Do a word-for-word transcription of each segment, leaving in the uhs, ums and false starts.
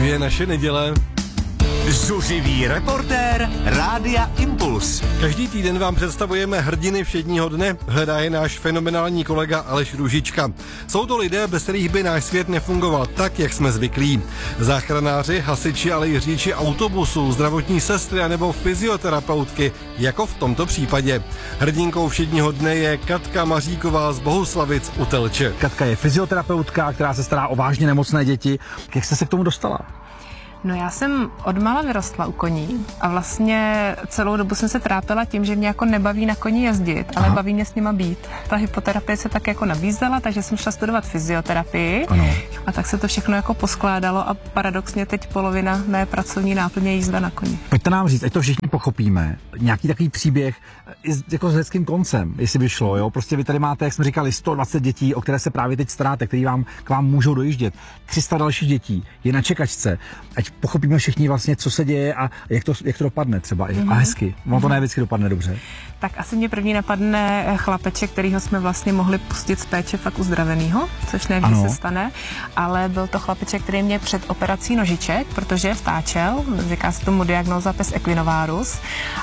je naše neděle. Zuřivý reportér Rádia Impuls. Každý týden vám představujeme hrdiny všedního dne, hledá je náš fenomenální kolega Aleš Růžička. Jsou to lidé, bez kterých by náš svět nefungoval tak, jak jsme zvyklí. Záchranáři, hasiči, ale i řidiči autobusů, zdravotní sestry nebo fyzioterapeutky, jako v tomto případě. Hrdinkou všedního dne je Katka Maříková z Bohuslavic u Telče. Katka je fyzioterapeutka, která se stará o vážně nemocné děti. Jak jste se k tomu dostala? No já jsem odmala vyrostla u koní a vlastně celou dobu jsem se trápila tím, že mě jako nebaví na koni jezdit, ale Aha. baví mě s nima být. Ta hypoterapie se tak jako nabízela, takže jsem šla studovat fyzioterapii ano. a tak se to všechno jako poskládalo a paradoxně teď polovina mé pracovní náplně je jízda na koni. Pojďte nám říct, ať to všichni pochopíme, nějaký takový příběh jako s hezkým koncem, jestli by šlo, jo? Prostě vy tady máte, jak jsme říkali, sto dvacet dětí, o které se právě teď staráte, který vám k vám můžou dojíždět. tři sta dalších dětí je na čekačce. Ať pochopíme všichni vlastně, co se děje a jak to, jak to dopadne třeba. Mm-hmm. A hezky. Ono to ne vždycky dopadne dobře. Tak asi mě první napadne chlapeček, kterýho jsme vlastně mohli pustit z péče fakt uzdravenýho, což nevždy se stane, ale byl to chlapeček, který mě před operací nožiček, protože vtáčel, říká se tomu diagnóza pes equinovarus,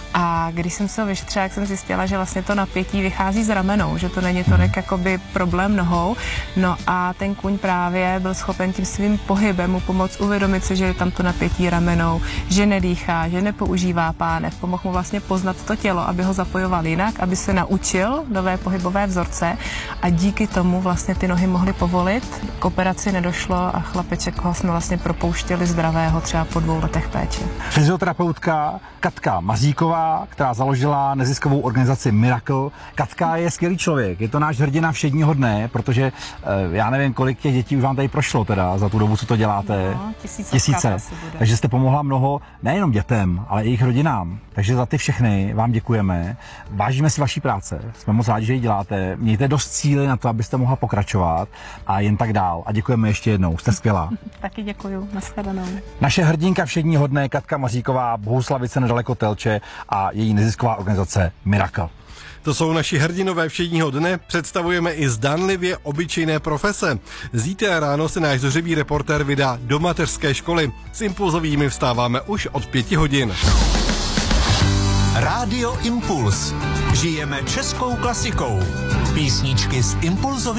a když jsem se ho vyšetřila, jak jsem zjistila, že vlastně to napětí vychází z ramenou, že to není tolik jakoby problém nohou, no a ten kůň právě byl schopen tím svým pohybem mu pomoct uvědomit si, že je tam to napětí ramenou, že nedýchá, že nepoužívá pánev, pomohl mu vlastně poznat to tělo, aby ho zapojoval jinak, aby se naučil nové pohybové vzorce a díky tomu vlastně ty nohy mohly povolit. K operaci nedošlo a chlapeček ho jsme vlastně propouštěli zdravého třeba po dvou letech péče. Fyzioterapeutka Katka Maříková, která založila neziskovou organizaci Miracle. Katka je skvělý člověk, je to náš hrdina všedního dne, protože já nevím, kolik těch dětí už vám tady prošlo teda za tu dobu, co to děláte. No, tisíce. Tisíce. Takže jste pomohla mnoho nejenom dětem, ale i jejich rodinám. Takže za ty všechny vám děkujeme. Vážíme si vaší práce. Jsme moc rádi, že ji děláte. Mějte dost síly na to, abyste mohla pokračovat a jen tak dál. A děkujeme ještě jednou. Jste skvělá. Taky děkuju. Nashledanou. Naše hrdinka všedního dne Katka Maříková, Bohuslavice nedaleko Telče a její nezisková organizace Miracle. To jsou naši hrdinové všedního dne, představujeme i zdánlivě obyčejné profese. Zítra ráno se náš zuřivý reportér vydá do mateřské školy. S impulzovými vstáváme už od pěti hodin. Rádio Impuls. Žijeme českou klasikou. Písničky z impulzových